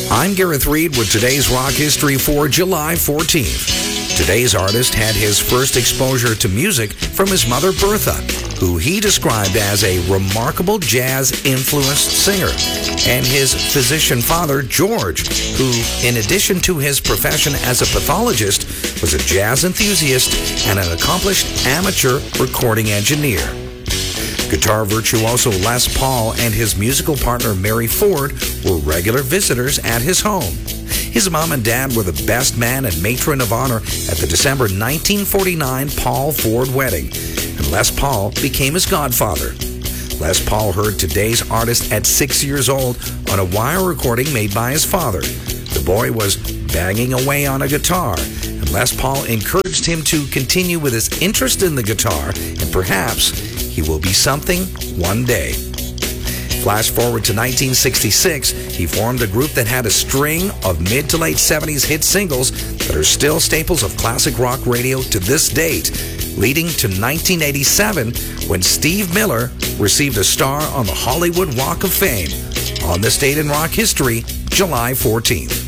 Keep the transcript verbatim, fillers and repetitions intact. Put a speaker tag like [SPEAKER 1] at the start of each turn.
[SPEAKER 1] I'm Gareth Reed with today's rock history for July fourteenth. Today's artist had his first exposure to music from his mother, Bertha, who he described as a remarkable jazz-influenced singer, and his physician father, George, who, in addition to his profession as a pathologist, was a jazz enthusiast and an accomplished amateur recording engineer. Guitar virtuoso Les Paul and his musical partner Mary Ford were regular visitors at his home. His mom and dad were the best man and matron of honor at the December nineteen forty-nine Paul Ford wedding, and Les Paul became his godfather. Les Paul heard today's artist at six years old on a wire recording made by his father. The boy was banging away on a guitar, and Les Paul encouraged him to continue with his interest in the guitar, and perhaps he will be something one day. Flash forward to nineteen sixty-six, he formed a group that had a string of mid to late seventies hit singles that are still staples of classic rock radio to this date, leading to nineteen eighty-seven when Steve Miller received a star on the Hollywood Walk of Fame. On this date in rock history, July fourteenth.